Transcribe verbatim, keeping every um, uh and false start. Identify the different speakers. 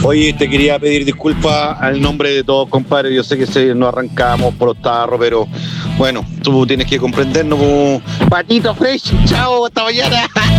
Speaker 1: Oye, te quería pedir disculpas al nombre de todos, compadre. Yo sé que se, nos arrancamos por los tarros, pero bueno, tú tienes que comprendernos como Patito Fresh. Chao, hasta mañana.